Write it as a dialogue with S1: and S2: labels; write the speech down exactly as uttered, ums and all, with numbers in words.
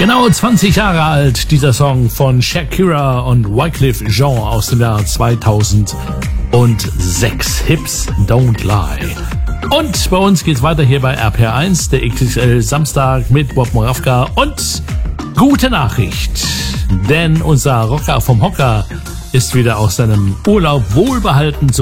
S1: Genau zwanzig Jahre alt, dieser Song von Shakira und Wyclef Jean aus dem Jahr zweitausendsechs. Hips Don't Lie. Und bei uns geht's weiter hier bei R P R eins, der X X L Samstag mit Bob Moravka. Und gute Nachricht, denn unser Rocker vom Hocker ist wieder aus seinem Urlaub wohlbehalten zurück.